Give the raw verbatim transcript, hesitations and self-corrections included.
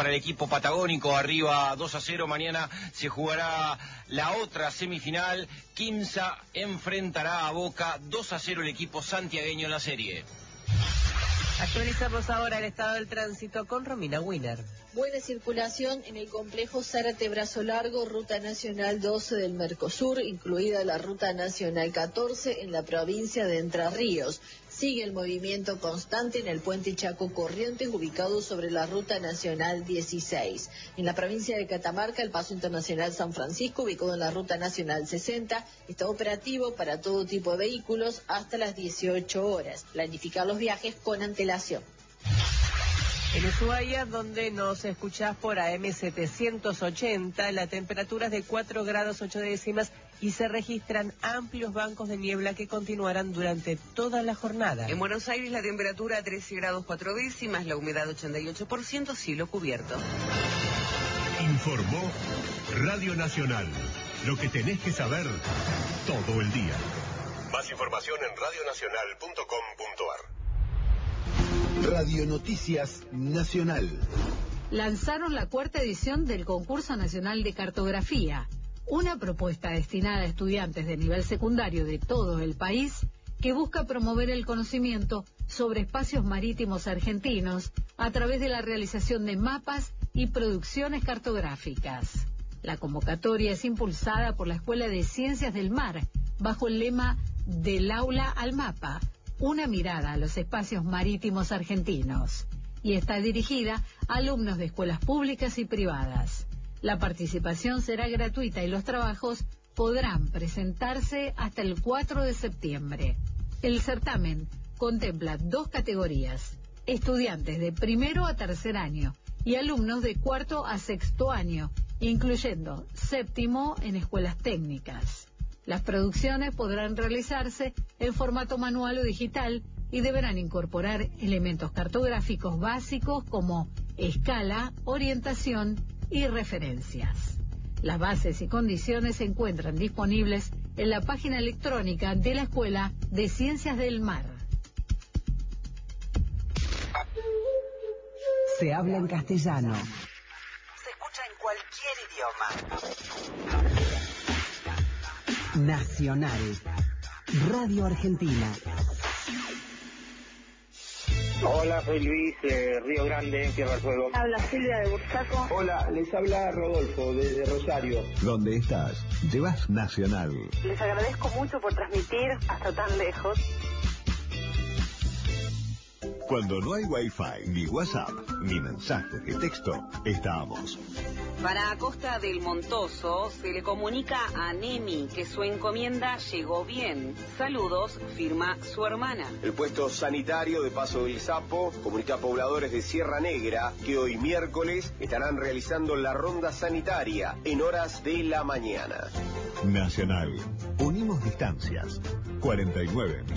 para el equipo patagónico, arriba dos a cero. Mañana se jugará la otra semifinal. Quimsa enfrentará a Boca. Dos a cero el equipo santiagueño en la serie. Actualizamos ahora el estado del tránsito con Romina Wiener. Buena circulación en el complejo Zárate Brazo Largo, Ruta Nacional doce del Mercosur, incluida la Ruta Nacional catorce en la provincia de Entre Ríos. Sigue el movimiento constante en el puente Chaco Corrientes, ubicado sobre la Ruta Nacional dieciséis. En la provincia de Catamarca, el Paso Internacional San Francisco, ubicado en la Ruta Nacional sesenta, está operativo para todo tipo de vehículos hasta las dieciocho horas. Planificar los viajes con antelación. En Ushuaia, donde nos escuchás por A M setecientos ochenta, la temperatura es de cuatro grados ocho décimas y se registran amplios bancos de niebla que continuarán durante toda la jornada. En Buenos Aires la temperatura trece grados cuatro décimas, la humedad ochenta y ocho por ciento, cielo cubierto. Informó Radio Nacional. Lo que tenés que saber todo el día. Más información en radio nacional punto com punto ar. Radio Noticias Nacional. Lanzaron la cuarta edición del Concurso Nacional de Cartografía, una propuesta destinada a estudiantes de nivel secundario de todo el país que busca promover el conocimiento sobre espacios marítimos argentinos a través de la realización de mapas y producciones cartográficas. La convocatoria es impulsada por la Escuela de Ciencias del Mar bajo el lema Del aula al mapa, una mirada a los espacios marítimos argentinos, y está dirigida a alumnos de escuelas públicas y privadas. La participación será gratuita y los trabajos podrán presentarse hasta el cuatro de septiembre. El certamen contempla dos categorías: estudiantes de primero a tercer año y alumnos de cuarto a sexto año, incluyendo séptimo en escuelas técnicas. Las producciones podrán realizarse en formato manual o digital y deberán incorporar elementos cartográficos básicos como escala, orientación y referencias. Las bases y condiciones se encuentran disponibles en la página electrónica de la Escuela de Ciencias del Mar. Se habla en castellano. Se escucha en cualquier idioma. Nacional. Radio Argentina. Hola, soy Luis, eh, Río Grande, Tierra del Fuego. Habla Silvia de Bursaco. Hola, les habla Rodolfo desde Rosario. ¿Dónde estás? Llevas Nacional. Les agradezco mucho por transmitir hasta tan lejos. Cuando no hay Wi-Fi, ni WhatsApp, ni mensajes de texto, estamos. Para Costa del Montoso se le comunica a Nemi que su encomienda llegó bien. Saludos, firma su hermana. El puesto sanitario de Paso del Sapo comunica a pobladores de Sierra Negra que hoy miércoles estarán realizando la ronda sanitaria en horas de la mañana. Nacional. Unimos distancias. cuarenta y nueve